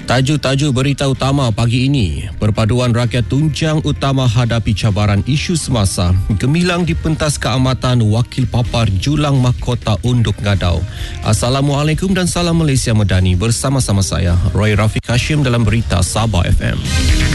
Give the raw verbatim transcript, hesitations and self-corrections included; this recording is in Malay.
Tajuk-tajuk berita utama pagi ini. Perpaduan rakyat tunjang utama hadapi cabaran isu semasa. Gemilang di pentas keamatan Wakil Papar Julang Mahkota Unduk Ngadau. Assalamualaikum dan salam Malaysia Medani. Bersama-sama saya, Roy Rafiq Hashim dalam berita Sabah F M.